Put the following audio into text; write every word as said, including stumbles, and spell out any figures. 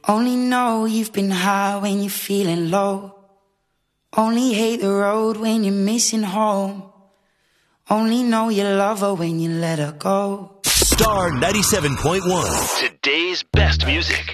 Only know you've been high when you're feeling low. Only hate the road when you're missing home. Only know you love her when you let her go. Star ninety-seven point one. Today's best music.